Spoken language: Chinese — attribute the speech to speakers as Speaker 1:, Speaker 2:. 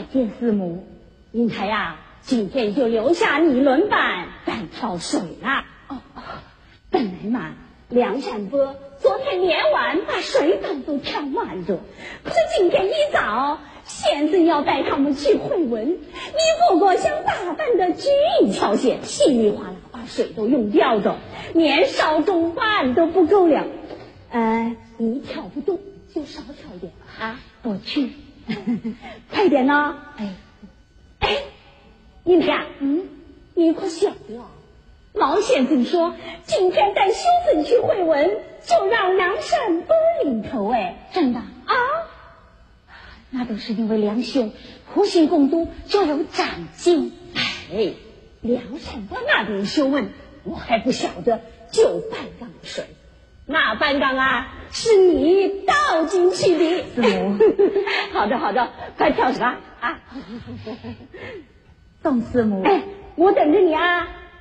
Speaker 1: 见师母，英台呀，今天就留下你轮班单挑水了。本来嘛，梁山伯昨天连晚把水班都挑完了，可是今天一早先生要带他们去会文，你不过想大胆的举一条线，稀里哗啦把水都用掉了，连烧中饭都不够了。你挑不动就少挑一点啊，我去。快点呢！英台啊，你可晓得啊？老先生说今天带修正去会文，就让梁山伯领头。真的啊？那都是因为梁兄狐行共度，就有长进。梁山伯那边修问我还不晓得，就半缸水，那半缸啊是你倒进去的。师母，好的，快跳什么啊？宋师母，我等着你啊。